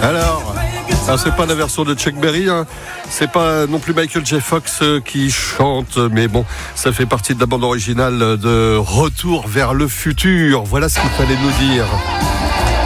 Alors, c'est pas la version de Chuck Berry, hein. C'est pas non plus Michael J. Fox qui chante, mais bon, ça fait partie de la bande originale de Retour vers le futur. Voilà ce qu'il fallait nous dire.